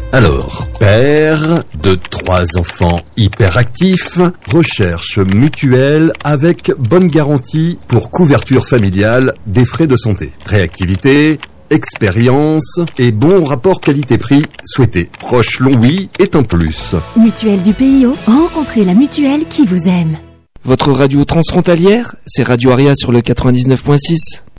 Alors, père de 3 enfants hyperactifs, recherche mutuelle avec bonne garantie pour couverture familiale des frais de santé. Réactivité, expérience et bon rapport qualité-prix souhaité. Proche Longwy est un plus. Mutuelle du PIO, rencontrez la mutuelle qui vous aime. Votre radio transfrontalière, c'est Radio Aria sur le 99.6.